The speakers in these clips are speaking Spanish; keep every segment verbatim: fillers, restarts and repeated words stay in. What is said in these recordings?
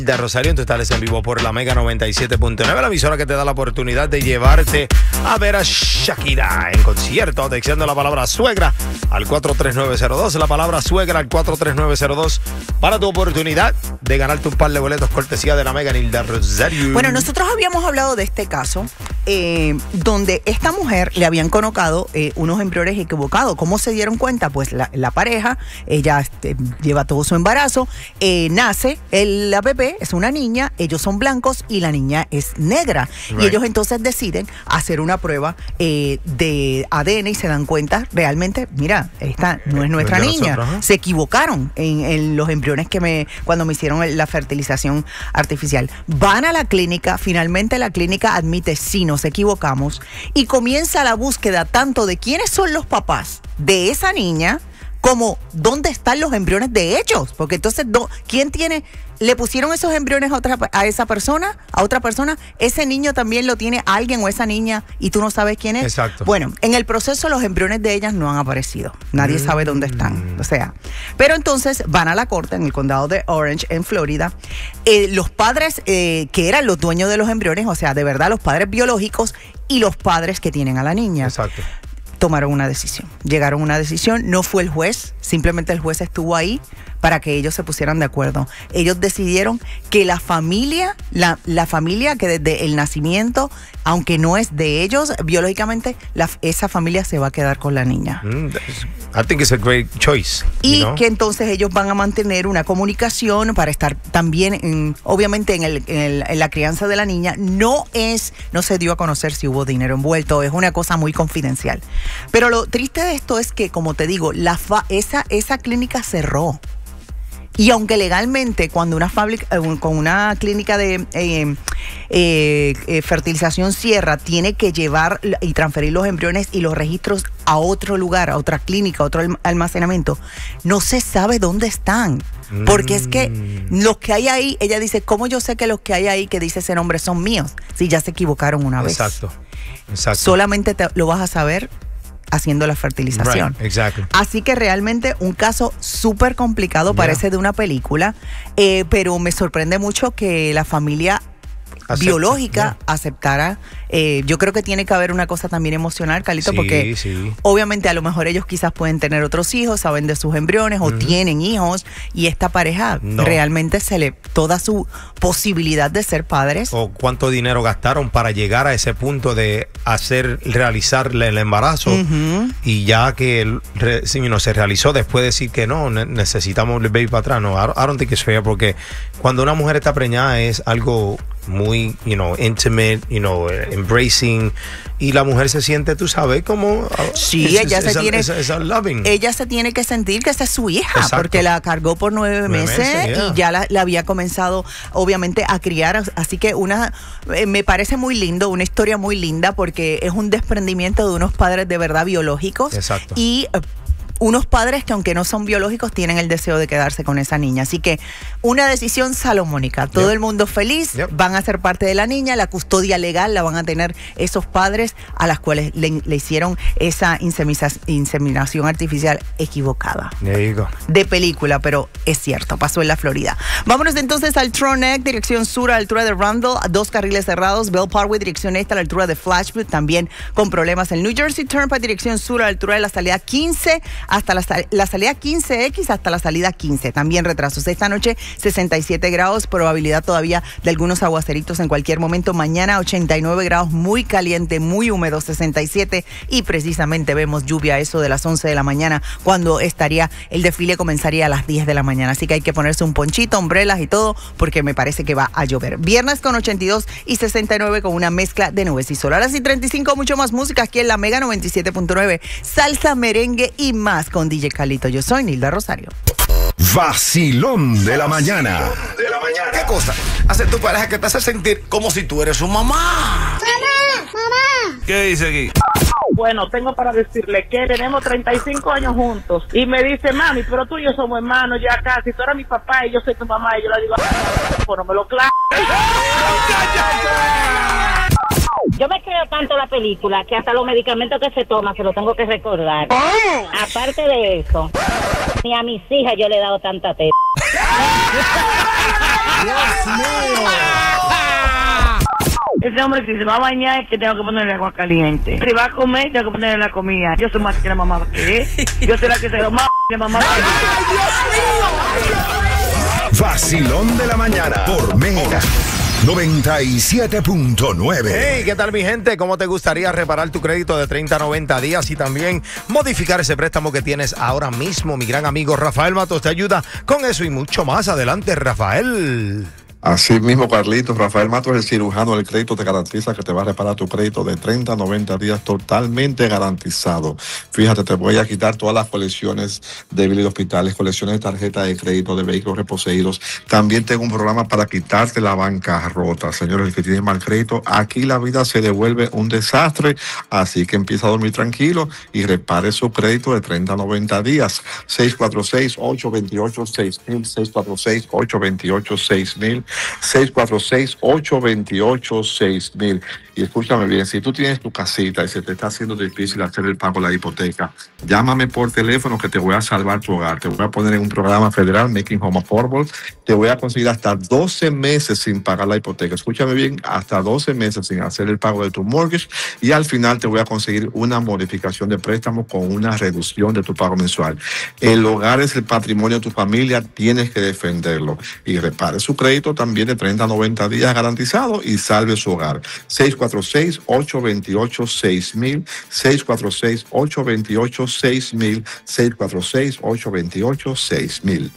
de Rosario, tú estás en vivo por la Mega noventa y siete punto nueve, la emisora que te da la oportunidad de llevarte a ver a Shakira en concierto, texteando la palabra suegra al cuatro tres nueve cero dos, la palabra suegra al cuatro tres nueve cero dos para tu oportunidad de ganarte un par de boletos cortesía de la Mega Nilda Rosario. Bueno, nosotros habíamos hablado de este caso eh, donde esta mujer le habían colocado eh, unos embriones equivocados. ¿Cómo se dieron cuenta? Pues la, la pareja, ella este, lleva todo su embarazo, eh, nace el, la bebé, es una niña, ellos son blancos y la niña es negra. Right. Y ellos entonces deciden hacer una prueba eh, de A D N y se dan cuenta realmente, mira, esta no es nuestra de niña. Nosotros, ¿eh? Se equivocaron en, en los embriones que me cuando me hicieron la fertilización artificial. Van a la clínica, finalmente la clínica admite sí, nos equivocamos y comienza la búsqueda tanto de quiénes son los papás de esa niña como dónde están los embriones de ellos, porque entonces do, ¿quién tiene? ¿Le pusieron esos embriones a otra a esa persona, a otra persona? Ese niño también lo tiene alguien o esa niña y tú no sabes quién es. Exacto. Bueno, en el proceso los embriones de ellas no han aparecido. Nadie mm. sabe dónde están. O sea, pero entonces van a la corte en el condado de Orange, en Florida. Eh, los padres eh, que eran los dueños de los embriones, o sea, de verdad los padres biológicos y los padres que tienen a la niña. Exacto. Tomaron una decisión, llegaron a una decisión, no fue el juez, simplemente el juez estuvo ahí para que ellos se pusieran de acuerdo. Ellos decidieron que la familia, la, la familia que desde el nacimiento, aunque no es de ellos biológicamente, la, esa familia se va a quedar con la niña. Mm, I think it's a great choice. Y you know? que entonces ellos van a mantener una comunicación para estar también, en, obviamente, en, el, en, el, en la crianza de la niña. No es, no se dio a conocer si hubo dinero envuelto, es una cosa muy confidencial. Pero lo triste de esto es que, como te digo, la fa, esa, esa clínica cerró. Y aunque legalmente cuando una fábrica, eh, con una clínica de eh, eh, eh, fertilización cierra, tiene que llevar y transferir los embriones y los registros a otro lugar, a otra clínica, a otro almacenamiento, no se sabe dónde están. Porque es que los que hay ahí, ella dice, ¿cómo yo sé que los que hay ahí que dice ese nombre son míos? Si ya se equivocaron una vez. Exacto, exacto. Solamente te, lo vas a saber haciendo la fertilización. Right, exactly. Así que realmente un caso súper complicado, yeah. Parece de una película, eh, pero me sorprende mucho que la familia Acepta, biológica yeah. aceptara. Eh, yo creo que tiene que haber una cosa también emocional, Carlito, sí, porque sí. obviamente a lo mejor ellos quizás pueden tener otros hijos, saben de sus embriones mm-hmm. o tienen hijos y esta pareja no. realmente se le toda su posibilidad de ser padres. O cuánto dinero gastaron para llegar a ese punto de hacer, realizar el embarazo mm-hmm. y ya que el, you know, se realizó, después decir que no, necesitamos el baby para atrás. No, I don't think it's fair, porque cuando una mujer está preñada es algo muy, you know, intimate, you know, embracing, y la mujer se siente, tú sabes, como sí, es, ella es, se es, tiene es, es, es loving. Ella se tiene que sentir que esa es su hija. Exacto. Porque la cargó por nueve, nueve meses, meses yeah. y ya la, la había comenzado obviamente a criar, así que una eh, me parece muy lindo, una historia muy linda, porque es un desprendimiento de unos padres de verdad biológicos. Exacto. Y eh, unos padres que aunque no son biológicos tienen el deseo de quedarse con esa niña. Así que una decisión salomónica. Todo yep. el mundo feliz, yep. van a ser parte de la niña, la custodia legal la van a tener esos padres a las cuales le, le hicieron esa inseminación artificial equivocada. There you go. De película, pero es cierto, pasó en la Florida. Vámonos entonces al Tronic, dirección sur a la altura de Randall, dos carriles cerrados. Bell Parkway, dirección este a la altura de Flashwood, también con problemas. El New Jersey Turnpike, dirección sur a la altura de la salida quince hasta la, la salida quince equis hasta la salida quince. También retrasos. Esta noche sesenta y siete grados, probabilidad todavía de algunos aguaceritos en cualquier momento. Mañana ochenta y nueve grados, muy caliente, muy húmedo, sesenta y siete, y precisamente vemos lluvia a eso de las once de la mañana, cuando estaría el desfile, comenzaría a las diez de la mañana. Así que hay que ponerse un ponchito, hombrelas y todo, porque me parece que va a llover. Viernes con ochenta y dos y sesenta y nueve con una mezcla de nubes y sol. Ahora sí, treinta y cinco, mucho más música aquí en la Mega noventa y siete punto nueve. Salsa, merengue y más con D J Carlito. Yo soy Nilda Rosario. Vacilón de la mañana. De la mañana. ¿Qué cosa hace tu pareja que te hace sentir como si tú eres su mamá? Mamá, mamá. ¿Qué dice aquí? Bueno, tengo para decirle que tenemos treinta y cinco años juntos y me dice, mami, pero tú y yo somos hermanos ya casi, tú eres mi papá y yo soy tu mamá, y yo le digo, pues no me lo claro. Yo me creo tanto la película que hasta los medicamentos que se toman se los tengo que recordar. Oh. Aparte de eso, ni a mis hijas yo le he dado tanta teta. Dios mío. Ese hombre, si se va a bañar, es que tengo que ponerle agua caliente. Si va a comer, tengo que ponerle la comida. Yo soy más que la mamá que es. Yo soy la que se lo más que la mamá que es. Vacilón de la mañana por Mega noventa y siete punto nueve. Hey, ¿qué tal mi gente? ¿Cómo te gustaría reparar tu crédito de treinta a noventa días y también modificar ese préstamo que tienes ahora mismo? Mi gran amigo Rafael Matos te ayuda con eso y mucho más. Adelante, Rafael. Así mismo, Carlitos, Rafael Matos, el cirujano del crédito, te garantiza que te va a reparar tu crédito de treinta a noventa días totalmente garantizado. Fíjate, te voy a quitar todas las colecciones de biles de hospitales, colecciones de tarjetas de crédito, de vehículos reposeídos. También tengo un programa para quitarte la bancarrota. Señores, el que tiene mal crédito, aquí la vida se devuelve un desastre, así que empieza a dormir tranquilo y repare su crédito de treinta a noventa días. seis cuatro seis, ocho dos ocho, seis mil, seis cuatro seis, ocho dos ocho, seis mil. seis cuatro seis, ocho dos ocho, seis mil. Y escúchame bien, si tú tienes tu casita y se te está haciendo difícil hacer el pago de la hipoteca, llámame por teléfono que te voy a salvar tu hogar. Te voy a poner en un programa federal, Making Home Affordable. Te voy a conseguir hasta doce meses sin pagar la hipoteca. Escúchame bien, hasta doce meses sin hacer el pago de tu mortgage. Y al final te voy a conseguir una modificación de préstamo con una reducción de tu pago mensual. El hogar es el patrimonio de tu familia, tienes que defenderlo. Y repare su crédito también de treinta a noventa días garantizado y salve su hogar. seis cuatro seis, ocho dos ocho, seis mil, seis cuatro seis, ocho dos ocho, seis mil, seis cuatro seis, ocho dos ocho, seis mil.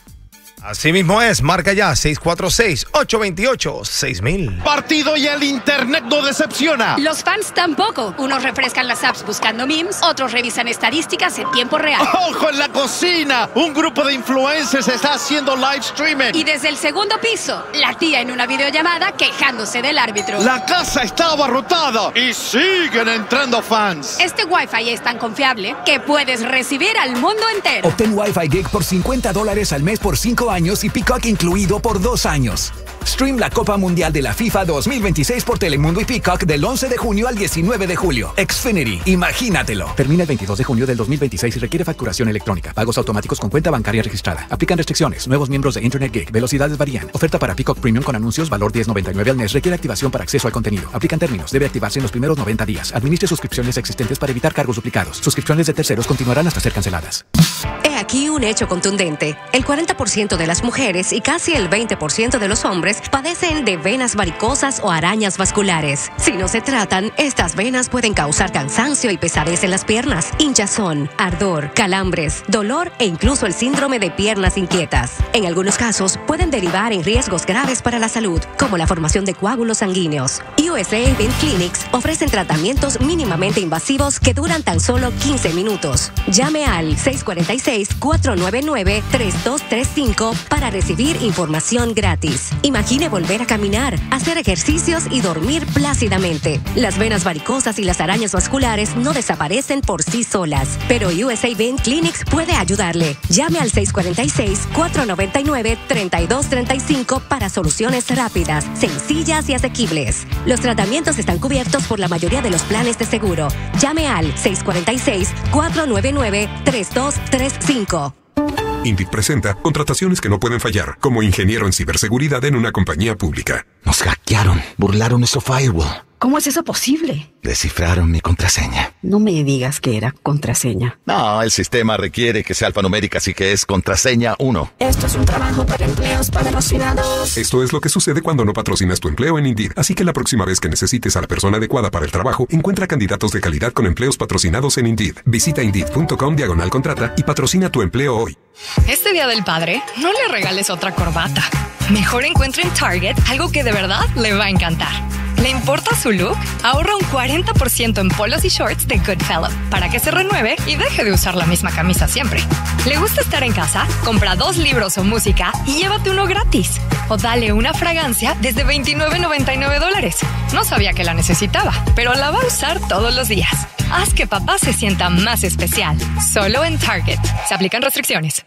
Así mismo es, marca ya seis cuatro seis, ocho dos ocho, seis mil. Partido y el internet no decepciona. Los fans tampoco. Unos refrescan las apps buscando memes, otros revisan estadísticas en tiempo real. ¡Ojo en la cocina! Un grupo de influencers está haciendo live streaming. Y desde el segundo piso, la tía en una videollamada quejándose del árbitro. La casa está abarrotada y siguen entrando fans. Este Wi-Fi es tan confiable que puedes recibir al mundo entero. Obtén Wi-Fi Gig por cincuenta dólares al mes por cinco años y Peacock incluido por dos años. Stream la Copa Mundial de la FIFA dos mil veintiséis por Telemundo y Peacock del once de junio al diecinueve de julio. Xfinity, imagínatelo. Termina el veintidós de junio del dos mil veintiséis y requiere facturación electrónica. Pagos automáticos con cuenta bancaria registrada. Aplican restricciones. Nuevos miembros de Internet Gig. Velocidades varían. Oferta para Peacock Premium con anuncios. Valor diez noventa y nueve al mes. Requiere activación para acceso al contenido. Aplican términos. Debe activarse en los primeros noventa días. Administre suscripciones existentes para evitar cargos duplicados. Suscripciones de terceros continuarán hasta ser canceladas. He aquí un hecho contundente. El cuarenta por ciento de las mujeres y casi el veinte por ciento de los hombres padecen de venas varicosas o arañas vasculares. Si no se tratan, estas venas pueden causar cansancio y pesadez en las piernas, hinchazón, ardor, calambres, dolor e incluso el síndrome de piernas inquietas. En algunos casos, pueden derivar en riesgos graves para la salud, como la formación de coágulos sanguíneos. U S A Vein Clinics ofrecen tratamientos mínimamente invasivos que duran tan solo quince minutos. Llame al seis cuatro seis, cuatro nueve nueve, tres dos tres cinco para recibir información gratis. Imagine volver a caminar, hacer ejercicios y dormir plácidamente. Las venas varicosas y las arañas vasculares no desaparecen por sí solas, pero U S A Vein Clinics puede ayudarle. Llame al seis cuatro seis, cuatro nueve nueve, tres dos tres cinco para soluciones rápidas, sencillas y asequibles. Los tratamientos están cubiertos por la mayoría de los planes de seguro. Llame al seis cuatro seis, cuatro nueve nueve, tres dos tres cinco. Indeed presenta contrataciones que no pueden fallar, como ingeniero en ciberseguridad en una compañía pública. Nos hackearon, burlaron nuestro firewall. ¿Cómo es eso posible? Descifraron mi contraseña. No me digas que era contraseña. No, el sistema requiere que sea alfanumérica, así que es contraseña uno. Esto es un trabajo para empleos patrocinados. Esto es lo que sucede cuando no patrocinas tu empleo en Indeed. Así que la próxima vez que necesites a la persona adecuada para el trabajo, encuentra candidatos de calidad con empleos patrocinados en Indeed. Visita Indeed.com diagonal contrata y patrocina tu empleo hoy. Este Día del Padre, no le regales otra corbata. Mejor encuentre en Target algo que de verdad le va a encantar. ¿Le importa su look? Ahorra un cuarenta por ciento en polos y shorts de Goodfellow para que se renueve y deje de usar la misma camisa siempre. ¿Le gusta estar en casa? Compra dos libros o música y llévate uno gratis. O dale una fragancia desde veintinueve noventa y nueve dólares. No sabía que la necesitaba, pero la va a usar todos los días. Haz que papá se sienta más especial. Solo en Target. Se aplican restricciones.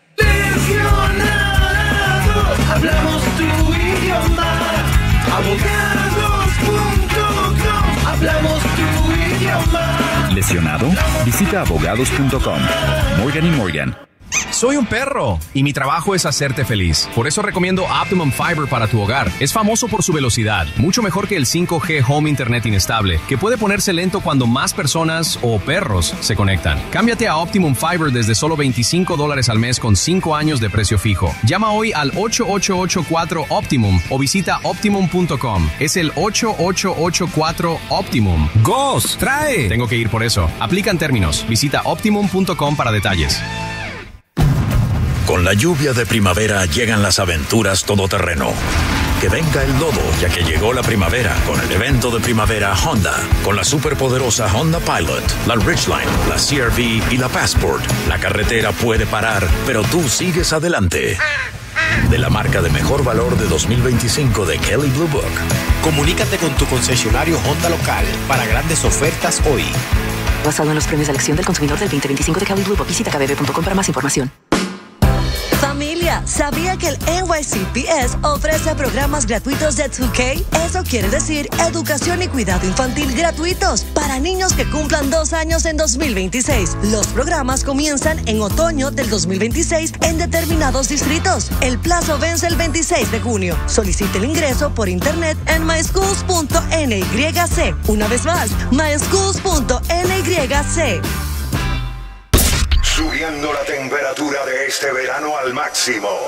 Hablamos tu idioma. Abogados punto com. Hablamos tu idioma. ¿Lesionado? Visita abogados punto com. Morgan y Morgan. Soy un perro y mi trabajo es hacerte feliz. Por eso recomiendo Optimum Fiber para tu hogar. Es famoso por su velocidad, mucho mejor que el cinco G Home Internet inestable, que puede ponerse lento cuando más personas o perros se conectan. Cámbiate a Optimum Fiber desde solo veinticinco dólares al mes con cinco años de precio fijo. Llama hoy al ocho ocho ocho cuatro Optimum o visita optimum punto com. Es el ocho ocho ocho cuatro Optimum. ¡Gos! ¡Trae! Tengo que ir por eso. Aplican términos. Visita optimum punto com para detalles. Con la lluvia de primavera llegan las aventuras todoterreno. Que venga el lodo, ya que llegó la primavera con el evento de primavera Honda. Con la superpoderosa Honda Pilot, la Ridgeline, la C R V y la Passport. La carretera puede parar, pero tú sigues adelante. De la marca de mejor valor de dos mil veinticinco de Kelley Blue Book. Comunícate con tu concesionario Honda local para grandes ofertas hoy. Basado en los premios de elección del consumidor del veinte veinticinco de Kelley Blue Book. Visita k b b punto com para más información. Familia, ¿sabía que el N Y C P S ofrece programas gratuitos de dos K? Eso quiere decir educación y cuidado infantil gratuitos para niños que cumplan dos años en dos mil veintiséis. Los programas comienzan en otoño del dos mil veintiséis en determinados distritos. El plazo vence el veintiséis de junio. Solicite el ingreso por internet en my schools punto n y c. Una vez más, my schools punto n y c. Subiendo la temperatura de este verano al máximo.